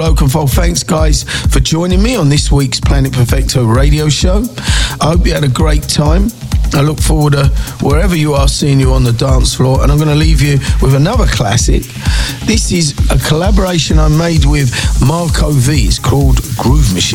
Oakenfold. Thanks, guys, for joining me on this week's Planet Perfecto radio show. I hope you had a great time. I look forward to wherever you are seeing you on the dance floor, and I'm going to leave you with another classic. This is a collaboration I made with Marco V. It's called Groove Machine.